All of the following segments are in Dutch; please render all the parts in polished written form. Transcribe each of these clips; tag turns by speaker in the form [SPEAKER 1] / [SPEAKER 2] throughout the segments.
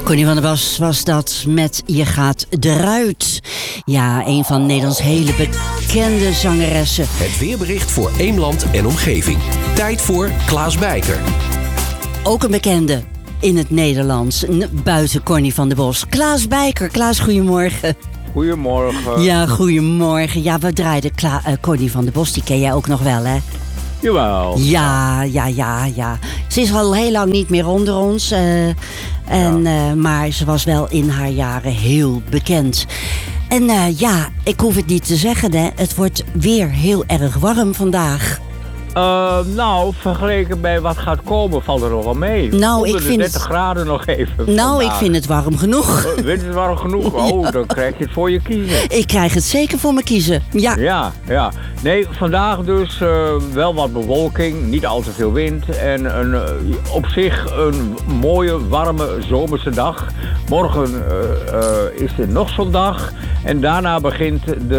[SPEAKER 1] Connie van der Bos was dat met Je gaat eruit. Ja, een van Nederlands hele bekende zangeressen.
[SPEAKER 2] Het weerbericht voor Eemland en omgeving. Tijd voor Klaas Bijker.
[SPEAKER 1] Ook een bekende in het Nederlands, buiten Connie van der Bos. Klaas Bijker. Klaas, goedemorgen.
[SPEAKER 3] Goedemorgen.
[SPEAKER 1] Ja, goedemorgen. Ja, we draaiden Connie van der Bos, die ken jij ook nog wel, hè?
[SPEAKER 3] Jawel.
[SPEAKER 1] Ja. Ze is al heel lang niet meer onder ons. Maar ze was wel in haar jaren heel bekend. En ik hoef het niet te zeggen, hè. Het wordt weer heel erg warm vandaag.
[SPEAKER 3] Vergeleken bij wat gaat komen, valt er nog wel mee.
[SPEAKER 1] Nou,
[SPEAKER 3] ik vind 30 graden nog even.
[SPEAKER 1] Nou,
[SPEAKER 3] vandaag.
[SPEAKER 1] Ik vind het warm genoeg.
[SPEAKER 3] Vind je het warm genoeg? Oh, dan krijg je het voor je kiezen.
[SPEAKER 1] Ik krijg het zeker voor me kiezen, ja.
[SPEAKER 3] Ja. Nee, vandaag dus wel wat bewolking, niet al te veel wind. En op zich een mooie, warme zomerse dag. Morgen is er nog zo'n dag. En daarna begint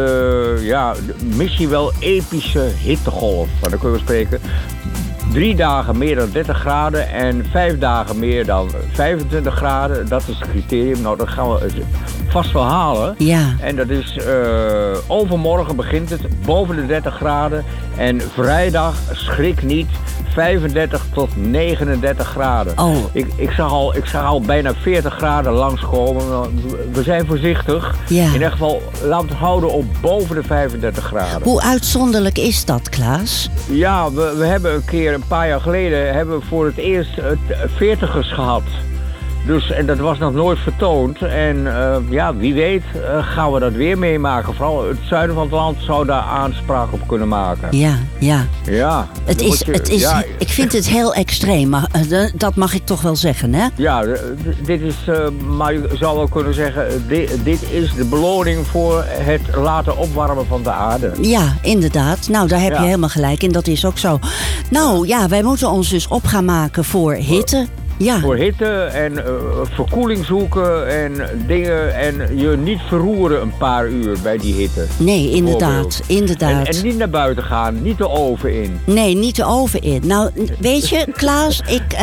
[SPEAKER 3] misschien wel epische hittegolf. Maar dan kunnen we spreken. 3 dagen meer dan 30 graden en 5 dagen meer dan 25 graden. Dat is het criterium. Nou, dat gaan we vast wel halen.
[SPEAKER 1] Ja.
[SPEAKER 3] En dat is overmorgen begint het boven de 30 graden. En vrijdag, schrik niet, 35 tot 39 graden.
[SPEAKER 1] Oh.
[SPEAKER 3] Ik zag al bijna 40 graden langskomen. We zijn voorzichtig.
[SPEAKER 1] Ja.
[SPEAKER 3] In ieder geval, laten we het houden op boven de 35 graden.
[SPEAKER 1] Hoe uitzonderlijk is dat, Klaas?
[SPEAKER 3] Ja, we hebben een paar jaar geleden, hebben we voor het eerst 40ers gehad. Dus, en dat was nog nooit vertoond. En wie weet gaan we dat weer meemaken. Vooral het zuiden van het land zou daar aanspraak op kunnen maken.
[SPEAKER 1] Ja.
[SPEAKER 3] Ja.
[SPEAKER 1] Ik vind het heel extreem, maar dat mag ik toch wel zeggen, hè?
[SPEAKER 3] Ja, dit is, maar je zou wel kunnen zeggen, dit is de beloning voor het laten opwarmen van de aarde.
[SPEAKER 1] Ja, inderdaad. Nou, daar heb je helemaal gelijk in. Dat is ook zo. Nou ja, wij moeten ons dus op gaan maken voor hitte. Ja.
[SPEAKER 3] Voor hitte en verkoeling zoeken en dingen en je niet verroeren een paar uur bij die hitte.
[SPEAKER 1] Nee, inderdaad.
[SPEAKER 3] En niet naar buiten gaan, niet de oven in.
[SPEAKER 1] Nee, niet de oven in. Nou, weet je, Klaas,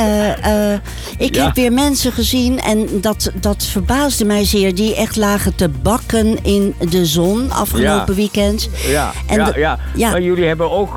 [SPEAKER 1] ik heb weer mensen gezien en dat verbaasde mij zeer. Die echt lagen te bakken in de zon afgelopen weekend.
[SPEAKER 3] Ja. Maar jullie hebben ook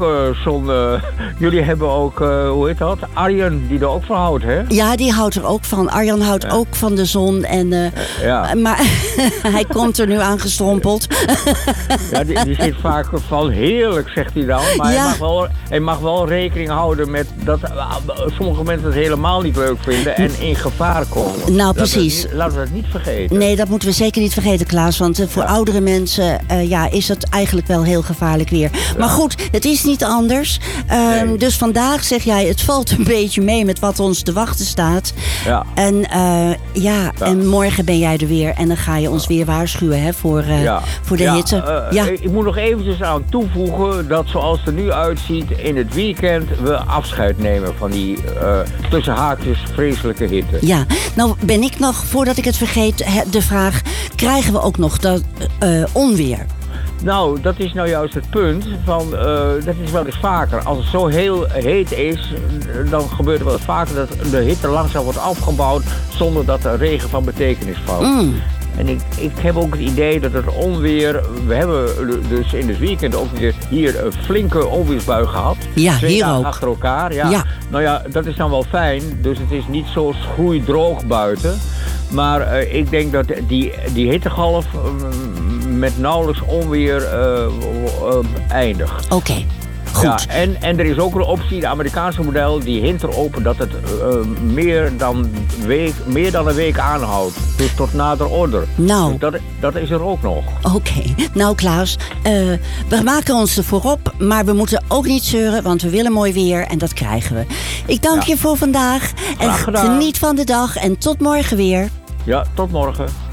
[SPEAKER 3] hoe heet dat? Arjen, die er ook van houdt, hè?
[SPEAKER 1] Ja, die houdt er ook van. Arjan houdt ook van de zon. Maar hij komt er nu aangestrompeld.
[SPEAKER 3] Ja, die zit vaak van heerlijk, zegt hij dan. Maar hij mag wel rekening houden met dat sommige mensen het helemaal niet leuk vinden en in gevaar komen.
[SPEAKER 1] Nou, precies.
[SPEAKER 3] Laten we dat niet vergeten.
[SPEAKER 1] Nee, dat moeten we zeker niet vergeten, Klaas. Want voor oudere mensen is het eigenlijk wel heel gevaarlijk weer. Ja. Maar goed, het is niet anders. Nee. Dus vandaag zeg jij, het valt een beetje mee met wat ons te wachten staat.
[SPEAKER 3] Ja.
[SPEAKER 1] En morgen ben jij er weer. En dan ga je ons weer waarschuwen, hè, voor de hitte.
[SPEAKER 3] Ik moet nog eventjes aan toevoegen dat zoals het er nu uitziet, in het weekend we afscheid nemen van die tussen haakjes vreselijke hitte. Ja,
[SPEAKER 1] nou ben ik nog, voordat ik het vergeet, de vraag, krijgen we ook nog dat onweer?
[SPEAKER 3] Nou, dat is nou juist het punt. Dat is wel eens vaker. Als het zo heel heet is, dan gebeurt er wel eens vaker dat de hitte langzaam wordt afgebouwd zonder dat er regen van betekenis valt. En ik heb ook het idee dat het onweer... We hebben dus in het weekend ook weer hier een flinke onweersbui gehad.
[SPEAKER 1] Ja,
[SPEAKER 3] 2
[SPEAKER 1] hier
[SPEAKER 3] dagen
[SPEAKER 1] ook.
[SPEAKER 3] achter elkaar. Ja. Nou ja, dat is dan wel fijn. Dus het is niet zo schroeidroog buiten. Maar ik denk dat die hittegolf met nauwelijks onweer eindigt.
[SPEAKER 1] Oké. Goed.
[SPEAKER 3] Ja, en er is ook een optie, de Amerikaanse model, die hint erop dat het meer dan een week aanhoudt. Dus tot nader order.
[SPEAKER 1] Nou.
[SPEAKER 3] Dus dat is er ook nog.
[SPEAKER 1] Oké. Nou, Klaas, we maken ons ervoor op, maar we moeten ook niet zeuren, want we willen mooi weer en dat krijgen we. Ik dank je voor vandaag en geniet van de dag en tot morgen weer.
[SPEAKER 3] Ja, tot morgen.